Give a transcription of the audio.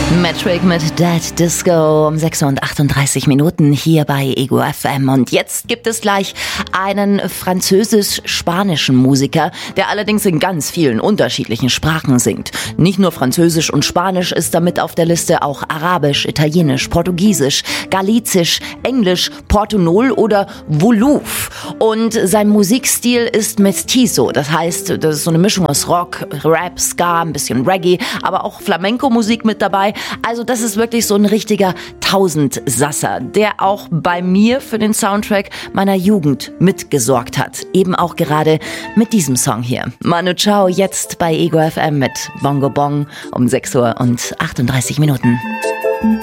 Metric mit Dead Disco um 6:38 hier bei Ego FM. Und jetzt gibt es gleich einen französisch-spanischen Musiker, der allerdings in ganz vielen unterschiedlichen Sprachen singt. Nicht nur Französisch und Spanisch ist damit auf der Liste, auch Arabisch, Italienisch, Portugiesisch, Galizisch, Englisch, Portunol oder Wolof. Und sein Musikstil ist Mestizo. Das heißt, das ist so eine Mischung aus Rock, Rap, Ska, ein bisschen Reggae, aber auch Flamenco-Musik mit dabei. Also das ist wirklich so ein richtiger Tausendsasser, der auch bei mir für den Soundtrack meiner Jugend mitgesorgt hat. Eben auch gerade mit diesem Song hier. Manu Chao jetzt bei Ego FM mit Bongo Bong um 6:38 .